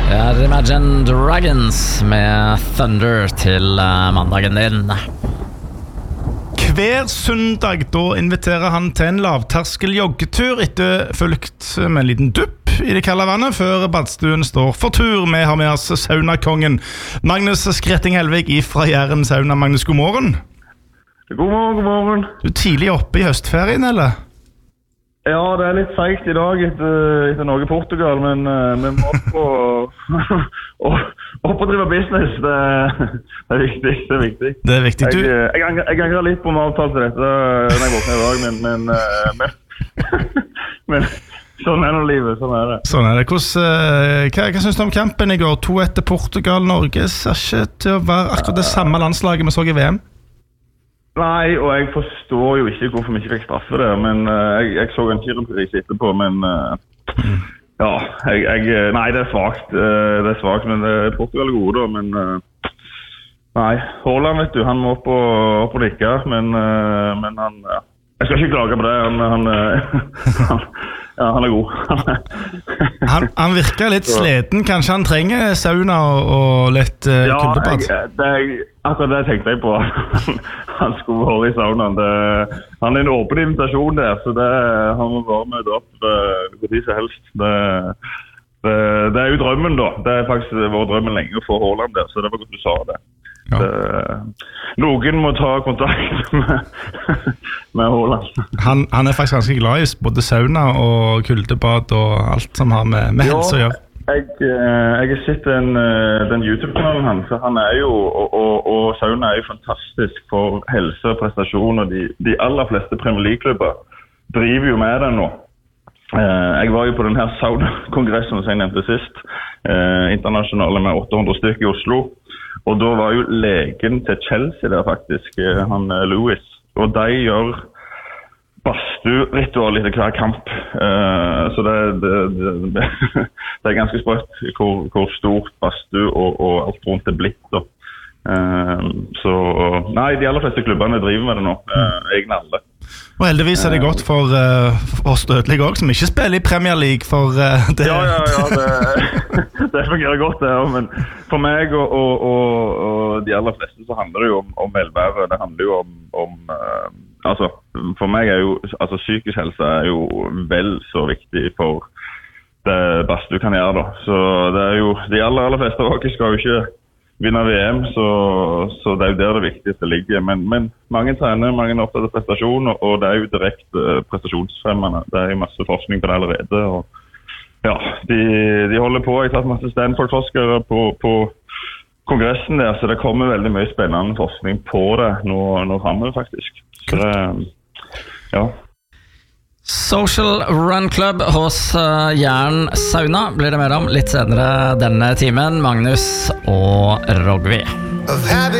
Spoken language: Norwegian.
Imagine Dragons med Thunder til mandagen din. Hver søndag da inviterer han til en lavterskel joggetur etter fulgt med en liten dupp i det kalde vannet før badstuen står for tur. Vi har med oss saunakongen Magnus Skretting Helvig fra Jæren Sauna. Magnus, god morgen. God morgen, god morgen. Du tidlig oppe i høstferien, eller? Ja, det litt feigt i dag etter Norge-Portugal, men vi må opp og drive business. Det viktig, det viktig. Det viktig. Jeg angrer litt på med avtale til dette når jeg våkner i dag, men sånn nå livet, sånn det. Sånn det. Hva synes du om kampen i går? 2-1 til Portugal. Norge ser ikke til å være akkurat det samme landslaget vi så i VM. Nei, og jeg forstår jo ikke hvorfor vi ikke fikk straffe det, men jeg så en kirurgpris etterpå, men ja, nei, det svagt, men Portugal gode da, men nei, Haaland, vet du, han må opp og nikke, men han, jeg skal ikke klage på det, han god. han virker litt sliten, kanskje han trenger sauna og litt kuldebad? Ja, akkurat det tenkte jeg på. Han skulle være i saunaen. Han en åpen invitasjon der, så han må være med opp hvor tid som helst. Det jo drømmen da. Det faktisk vår drømmen lenge å få Haaland der, så det var godt du sa det. Ja. Noen må ta kontakt med Haaland. Han faktisk ganske glad i både sauna og kuldebad og alt som har med helse å gjøre. Jeg har sett den YouTube-kanalen hans, så han jo, og sauna jo fantastisk for helse og prestasjon, og de aller fleste Premier League-klubber driver jo med det nå. Jeg var jo på denne sauna-kongressen som jeg nevnte sist, internasjonale med 800 stykker i Oslo, og da var jo legen til Chelsea der faktisk, han Lewis, og de gjør badstu-ritual etter hver kamp, så det ganske sprøtt hvor stort badstu og alt rundt det blitt da. Så nei, de aller fleste klubbene driver med det nå, egne alle. Og heldigvis det godt for oss dødelige også, som ikke spiller i Premier League for det. Ja, det fungerer godt det, men for meg og de aller fleste så handler det jo om velvære, det handler jo om altså, for meg jo, altså psykisk helse jo vel så viktig for det beste du kan gjøre da. Så det jo, de aller fleste av dere skal jo ikke vinne VM, så det jo der det viktigste ligger. Men mange trener, mange opptatt av prestasjon, og det jo direkte prestasjonsfremmende. Det jo masse forskning på det allerede, og ja, de holder på. Jeg har tatt masse Stanford-forskere på kongressen der, så det kommer veldig mye spennende forskning på det nå fremover faktisk. Så det, ja. Social Run Club hos Jæren Sauna blir det mer om litt senere denne timen. Magnus og Rogvi.